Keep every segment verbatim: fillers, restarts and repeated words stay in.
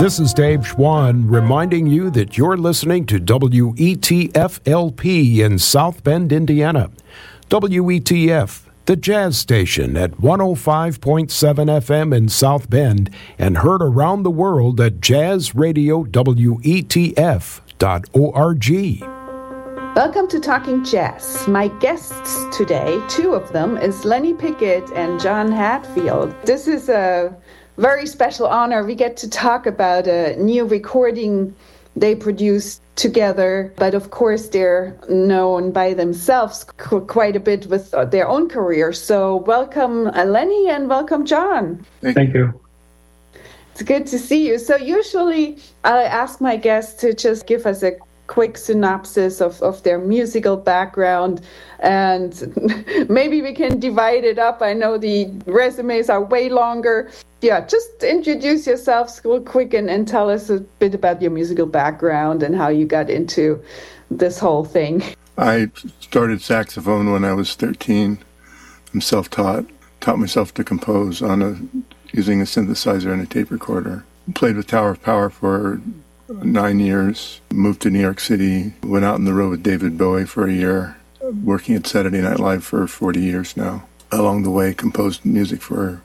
This is Dave Schwann reminding you that you're listening to W E T F L P in South Bend, Indiana. W E T F, the jazz station at one oh five point seven F M in South Bend and heard around the world at jazz radio w e t f dot org. Welcome to Talking Jazz. My guests today, two of them, is Lenny Pickett and John Hatfield. This is a very special honor. We get to talk about a new recording they produced together, but of course they're known by themselves qu- quite a bit with their own career. So welcome uh, Lenny and welcome John. Thank you. It's good to see you. So usually I ask my guests to just give us a quick synopsis of, of their musical background, and maybe we can divide it up. I know the resumes are way longer. Yeah, just introduce yourselves real quick and, and tell us a bit about your musical background and how you got into this whole thing. I started saxophone when I was thirteen. I'm self-taught. Taught myself to compose on a using a synthesizer and a tape recorder. Played with Tower of Power for nine years. Moved to New York City. Went out on the road with David Bowie for a year. Working at Saturday Night Live for forty years now. Along the way, composed music for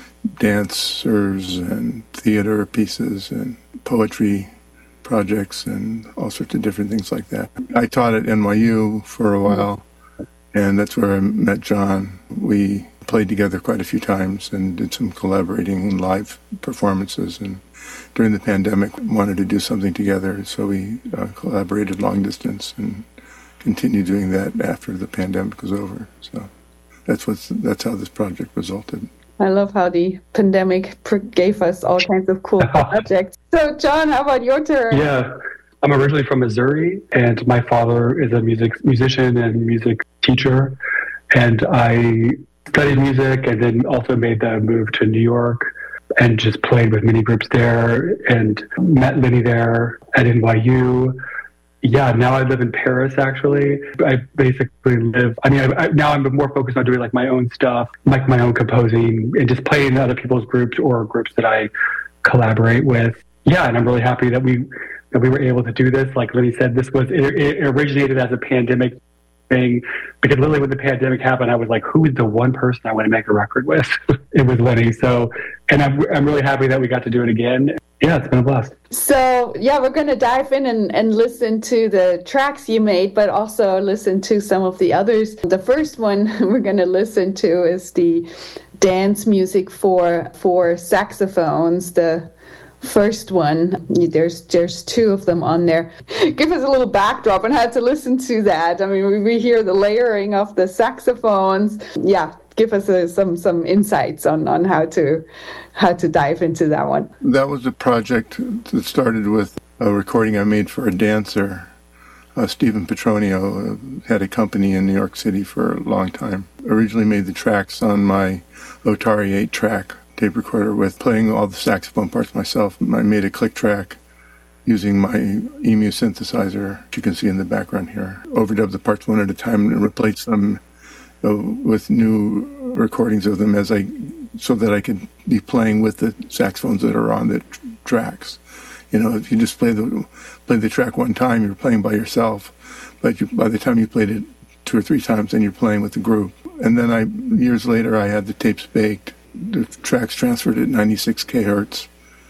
dancers and theater pieces and poetry projects and all sorts of different things like that. I taught at N Y U for a while, and that's where I met John. We played together quite a few times and did some collaborating and live performances, and during the pandemic wanted to do something together, so we uh, collaborated long distance and continued doing that after the pandemic was over. So that's what's that's how this project resulted. I love how the pandemic gave us all kinds of cool projects. So, John, how about your turn? Yeah, I'm originally from Missouri, and my father is a music musician and music teacher. And I studied music and then also made the move to New York and just played with many groups there and met Lenny there at N Y U. Yeah, now I live in Paris, actually. I basically live, I mean, I, I, now I'm more focused on doing like my own stuff, like my own composing and just playing in other people's groups or groups that I collaborate with. Yeah, and I'm really happy that we that we were able to do this. Like Lenny said, this was, it, it originated as a pandemic thing, because literally when the pandemic happened, I was like, who is the one person I want to make a record with? It was Lenny. So, and I'm, I'm really happy that we got to do it again. Yeah, it's been a blast. So, yeah, we're going to dive in and, and listen to the tracks you made, but also listen to some of the others. The first one we're going to listen to is the dance music for for saxophones, the first one. There's there's two of them on there. Give us a little backdrop on how to listen to that. I mean, we, we hear the layering of the saxophones. Yeah, give us a, some some insights on, on how to how to dive into that one. That was a project that started with a recording I made for a dancer. Uh, Stephen Petronio uh, had a company in New York City for a long time. Originally made the tracks on my Otari eight track tape recorder with playing all the saxophone parts myself. I made a click track using my Emu synthesizer, which you can see in the background here. Overdubbed the parts one at a time and replaced them uh, with new recordings of them as I, so that I could be playing with the saxophones that are on the tr- tracks. You know, if you just play the play the track one time, you're playing by yourself. But you, by the time you played it two or three times, then you're playing with the group. And then I, years later, I had the tapes baked. The tracks transferred at ninety-six kilohertz,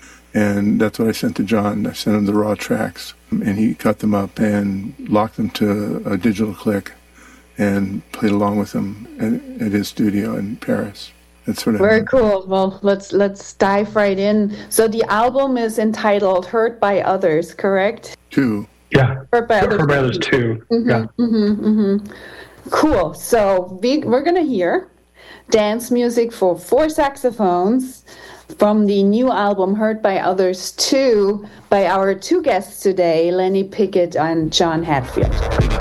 and that's what I sent to John. I sent him the raw tracks, and he cut them up and locked them to a digital click and played along with them at, at his studio in Paris. That's sort of very cool. Well, let's let's dive right in. So the album is entitled "Heard by Others," correct? Two. Yeah. Heard by Others. Heard by Others two. Mm-hmm, yeah. Mm-hmm, mm-hmm. Cool. So we, we're gonna hear dance music for four saxophones from the new album Heard by Others two by our two guests today, Lenny Pickett and John Hatfield.